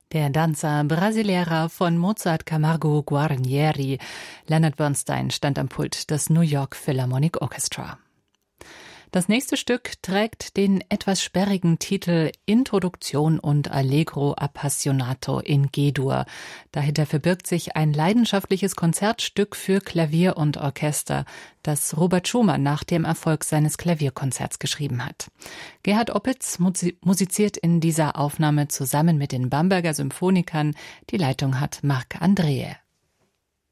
Der Danza Brasileira von Mozart Camargo Guarnieri. Leonard Bernstein stand am Pult des New York Philharmonic Orchestra. Das nächste Stück trägt den etwas sperrigen Titel Introduktion und Allegro Appassionato in G-Dur. Dahinter verbirgt sich ein leidenschaftliches Konzertstück für Klavier und Orchester, das Robert Schumann nach dem Erfolg seines Klavierkonzerts geschrieben hat. Gerhard Opitz musiziert in dieser Aufnahme zusammen mit den Bamberger Symphonikern. Die Leitung hat Marc Andreae.